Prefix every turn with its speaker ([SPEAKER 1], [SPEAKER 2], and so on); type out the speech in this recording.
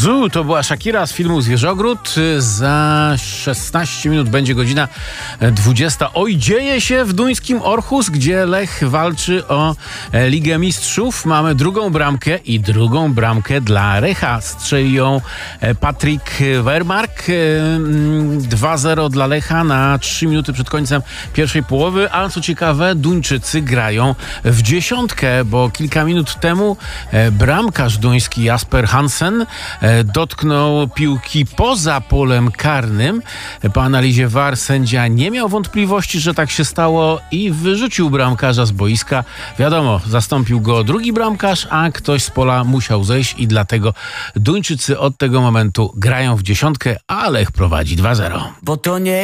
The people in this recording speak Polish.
[SPEAKER 1] Zoo to była Shakira z filmu Zwierzogród. Za 16 minut będzie godzina 20. Oj, dzieje się w duńskim Orhus, gdzie Lech walczy o Ligę Mistrzów. Mamy drugą bramkę dla Lecha. Strzelił ją Patrik Wermark. 2-0 dla Lecha na 3 minuty przed końcem pierwszej połowy. Ale co ciekawe, Duńczycy grają w dziesiątkę, bo kilka minut temu bramkarz duński Jasper Hansen dotknął piłki poza polem karnym. Po analizie VAR sędzia nie miał wątpliwości, że tak się stało i wyrzucił bramkarza z boiska. Wiadomo, zastąpił go drugi bramkarz, a ktoś z pola musiał zejść i dlatego Duńczycy od tego momentu grają w dziesiątkę, a Lech prowadzi 2-0.
[SPEAKER 2] Bo to nie